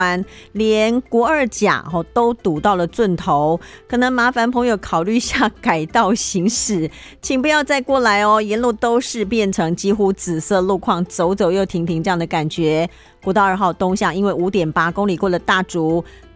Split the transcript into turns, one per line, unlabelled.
连国二甲都堵到了圳头，可能麻烦朋友考虑下改道行驶，请不要再过来哦，沿路都是变成几乎紫色路况，走走又停停这样的感觉。国道2号东向因为 5.8 公里过了大竹，